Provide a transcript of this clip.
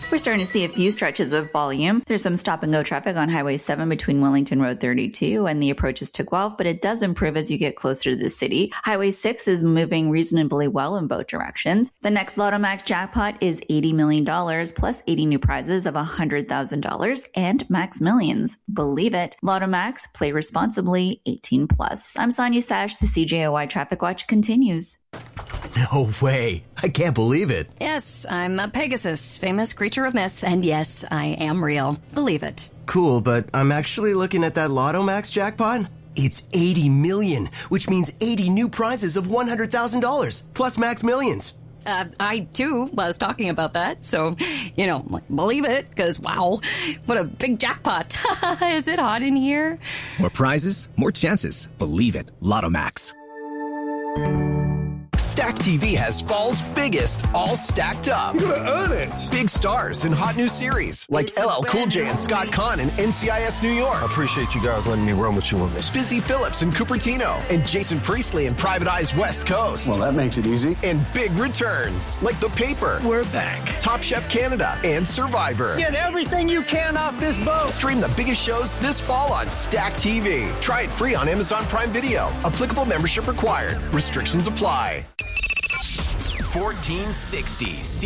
We're starting to see a few stretches of volume. There's some stop-and-go traffic on Highway 7 between Wellington Road 32 and the approaches to Guelph, but it does improve as you get closer to the city. Highway 6 is moving reasonably well in both directions. The next Lotto Max jackpot is $80 million, plus 80 new prizes of $100,000 and Max Millions. Believe it. Lotto Max, play responsibly, 18 plus. I'm Sonia Sash. The CJOY Traffic Watch continues. No way. I can't believe it. Yes, I'm a Pegasus, famous creature of myth, and yes, I am real. Believe it. Cool, but I'm actually looking at that Lotto Max jackpot. It's 80 million, which means 80 new prizes of $100,000, plus Max Millions. I, too, was talking about that, so, believe it, because, wow, what a big jackpot. Is it hot in here? More prizes, more chances. Believe it. Lotto Max. Stack TV has fall's biggest, all stacked up. You're gonna earn it. Big stars and hot new series like LL Cool J and Scott Conn in NCIS New York. I appreciate you guys letting me run with you on this. Busy Phillips and Cupertino, and Jason Priestley in Private Eye's West Coast. Well, that makes it easy. And big returns like The Paper. We're back. Top Chef Canada and Survivor. Get everything you can off this boat. Stream the biggest shows this fall on Stack TV. Try it free on Amazon Prime Video. Applicable membership required. Restrictions apply. 1460